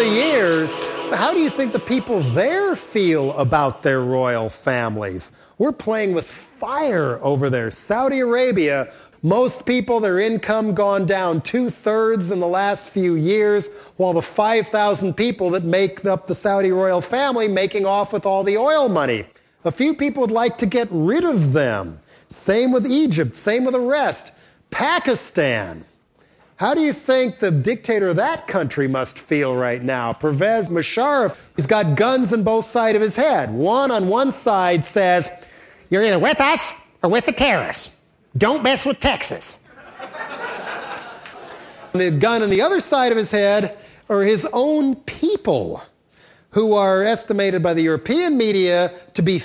the years, how do you think the people there feel about their royal families? We're playing with fire over there. Saudi Arabia, most people, their income gone down 2/3 in the last few years, while the 5,000 people that make up the Saudi royal family making off with all the oil money. A few people would like to get rid of them. Same with Egypt, same with the rest. Pakistan. How do you think the dictator of that country must feel right now? Pervez Musharraf, he's got guns on both sides of his head. One on one side says, "You're either with us or with the terrorists. Don't mess with Texas." And the gun on the other side of his head are his own people, who are estimated by the European media to be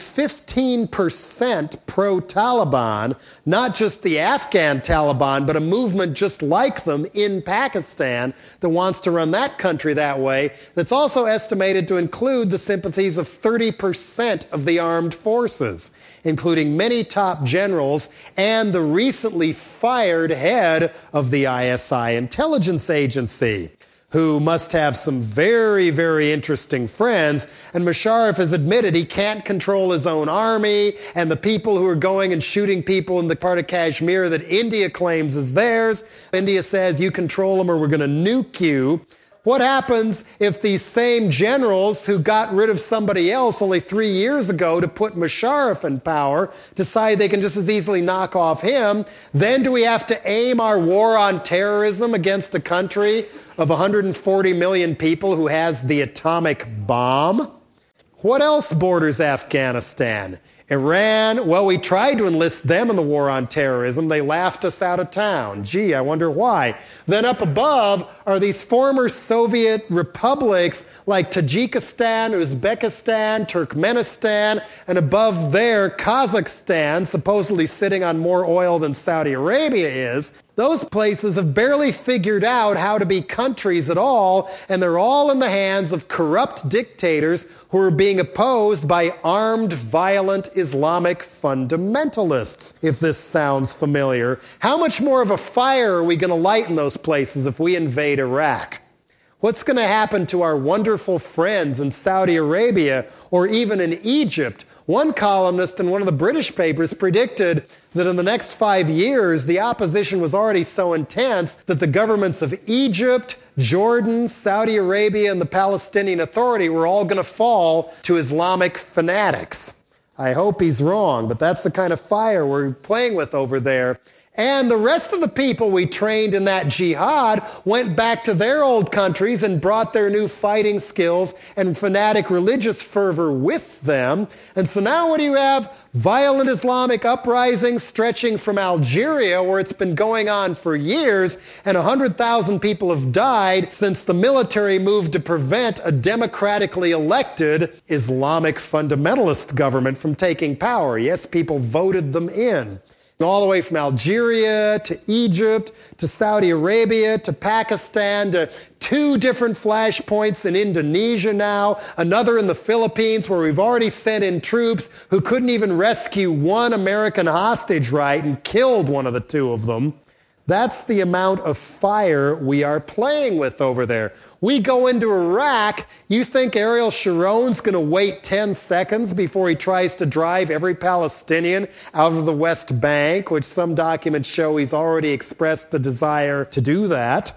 15% pro-Taliban, not just the Afghan Taliban, but a movement just like them in Pakistan that wants to run that country that way, that's also estimated to include the sympathies of 30% of the armed forces, including many top generals and the recently fired head of the ISI intelligence agency, who must have some very, very interesting friends. And Musharraf has admitted he can't control his own army, and the people who are going and shooting people in the part of Kashmir that India claims is theirs, India says, you control them or we're going to nuke you. What happens if these same generals who got rid of somebody else only 3 years ago to put Musharraf in power decide they can just as easily knock off him? Then do we have to aim our war on terrorism against a country of 140 million people who has the atomic bomb? What else borders Afghanistan? Iran, well, we tried to enlist them in the war on terrorism. They laughed us out of town. Gee, I wonder why. Then up above are these former Soviet republics like Tajikistan, Uzbekistan, Turkmenistan, and above there, Kazakhstan, supposedly sitting on more oil than Saudi Arabia is. Those places have barely figured out how to be countries at all, and they're all in the hands of corrupt dictators who are being opposed by armed, violent Islamic fundamentalists. If this sounds familiar, how much more of a fire are we going to light in those places if we invade Iraq? What's going to happen to our wonderful friends in Saudi Arabia or even in Egypt? One columnist in one of the British papers predicted that in the next 5 years, the opposition was already so intense that the governments of Egypt, Jordan, Saudi Arabia, and the Palestinian Authority were all going to fall to Islamic fanatics. I hope he's wrong, but that's the kind of fire we're playing with over there. And the rest of the people we trained in that jihad went back to their old countries and brought their new fighting skills and fanatic religious fervor with them. And so now what do you have? Violent Islamic uprisings stretching from Algeria, where it's been going on for years, and 100,000 people have died since the military moved to prevent a democratically elected Islamic fundamentalist government from taking power. Yes, people voted them in. All the way from Algeria to Egypt to Saudi Arabia to Pakistan to 2 different flashpoints in Indonesia now, another in the Philippines where we've already sent in troops who couldn't even rescue one American hostage right and killed one of the 2 of them. That's the amount of fire we are playing with over there. We go into Iraq, you think Ariel Sharon's going to wait 10 seconds before he tries to drive every Palestinian out of the West Bank, which some documents show he's already expressed the desire to do that,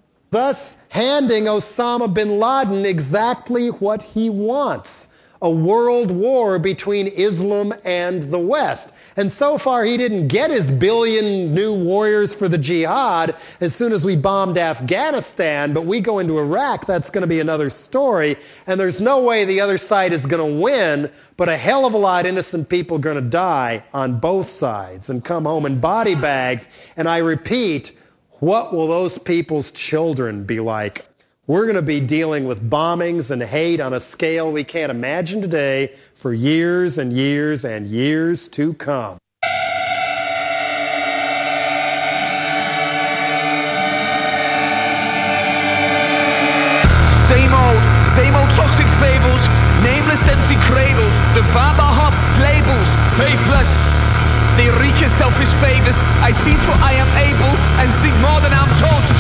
thus handing Osama bin Laden exactly what he wants: a world war between Islam and the West. And so far, he didn't get his 1 billion new warriors for the jihad as soon as we bombed Afghanistan, but we go into Iraq, that's going to be another story, and there's no way the other side is going to win, but a hell of a lot of innocent people are going to die on both sides and come home in body bags. And I repeat, what will those people's children be like? We're going to be dealing with bombings and hate on a scale we can't imagine today for years and years and years to come. Same old toxic fables, nameless empty cradles, defined by half labels, faithless. They wreak in selfish favors. I teach what I am able and seek more than I'm told.